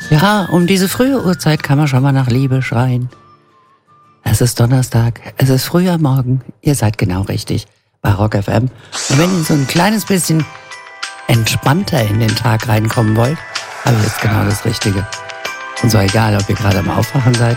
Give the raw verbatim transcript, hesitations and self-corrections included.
Ja, um diese frühe Uhrzeit kann man schon mal nach Liebe schreien. Es ist Donnerstag, es ist früh am Morgen, ihr seid genau richtig bei Rock F M. Und wenn ihr so ein kleines bisschen entspannter in den Tag reinkommen wollt, habe ich jetzt genau das Richtige. Und so egal, ob ihr gerade am Aufwachen seid